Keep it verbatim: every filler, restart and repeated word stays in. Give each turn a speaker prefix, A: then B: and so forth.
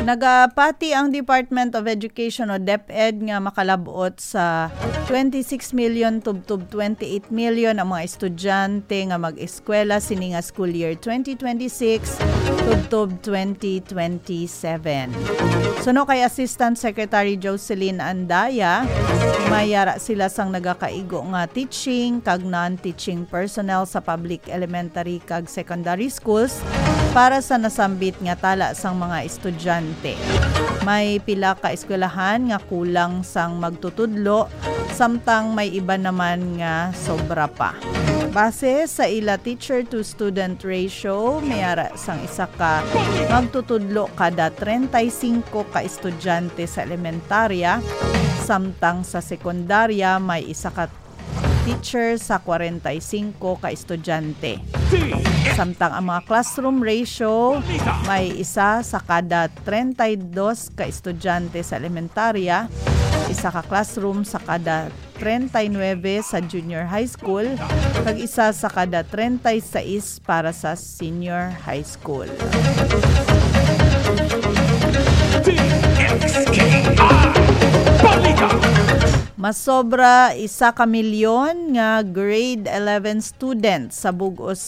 A: Nagapati ang Department of Education o DepEd nga makalabot sa twenty-six million tubtub twenty-eight million ang mga estudyante nga mag-eskwela sini nga school year twenty twenty-six tubtub twenty twenty-seven. Suno kay Assistant Secretary Jocelyn Andaya, mayara sila sang nagakaigo nga teaching kag non-teaching personnel sa public elementary kag secondary schools para sa nasambit nga tala sang mga estudyante. May pila ka eskwelahan nga kulang sang magtutudlo, samtang may iba naman nga sobra pa. Base sa ila teacher to student ratio, mayara sang isa ka magtutudlo kada thirty-five ka estudyante sa elementarya, samtang sa sekundarya may isa ka teacher sa forty-five ka estudyante. Samtang ang mga classroom ratio, may isa sa kada thirty-two ka estudyante sa elementarya, isa ka classroom sa kada thirty-nine sa junior high school, kag isa sa kada thirty-six para sa senior high school. Masobra isa ka milyon nga grade eleven students sa bug-os